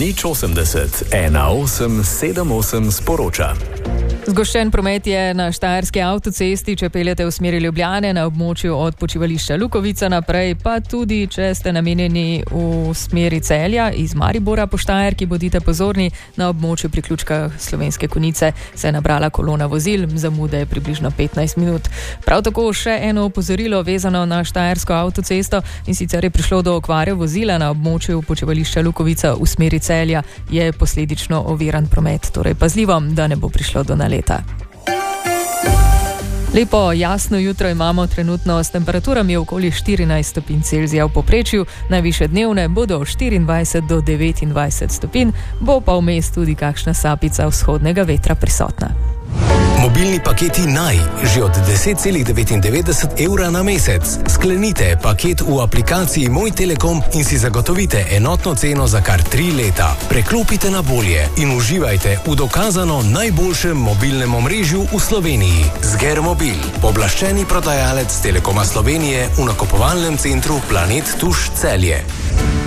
080 1878 sporoča. Zgoščen promet je na Štajerski avtocesti, če peljete v smeri Ljubljane na območju od počivališča Lukovica naprej, pa tudi, če ste namenjeni v smeri Celja iz Maribora po Štajerki, bodite pozorni, na območju priključka Slovenske Konjice se je nabrala kolona vozil, zamude je približno 15 minut. Prav tako še eno opozorilo vezano na Štajersko avtocesto, in sicer je prišlo do okvare vozila na območju počivališča Lukovica v smeri Celja, je posledično oviran promet, torej pazljivo, da ne bo prišlo do naleta. Lepo jasno jutro imamo trenutno s temperaturami okoli 14 stopinj Celzija v povprečju, najvišje dnevne bodo 24 do 29 stopinj, bo pa vmes tudi kakšna sapica vzhodnega vetra prisotna. Mobilni paketi Naj, že od 10,99 evra na mesec. Sklenite paket v aplikaciji Moj Telekom in si zagotovite enotno ceno za kar 3 leta. Preklopite na bolje in uživajte v dokazano najboljšem mobilnem omrežju v Sloveniji. Zgermobil, pooblaščeni prodajalec Telekoma Slovenije v nakupovalnem centru Planet Tuš Celje.